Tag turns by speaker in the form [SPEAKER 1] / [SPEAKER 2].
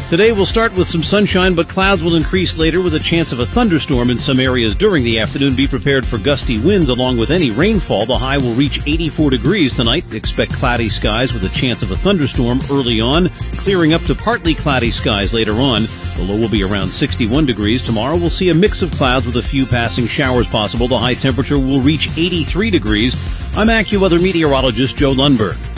[SPEAKER 1] Today we'll start with some sunshine, but clouds will increase later with a chance of a thunderstorm in some areas during the afternoon. Be prepared for gusty winds along with any rainfall. The high will reach 84 degrees tonight. Expect cloudy skies with a chance of a thunderstorm early on, clearing up to partly cloudy skies later on. The low will be around 61 degrees. Tomorrow we'll see a mix of clouds with a few passing showers possible. The high temperature will reach 83 degrees. I'm AccuWeather meteorologist Joe Lundberg.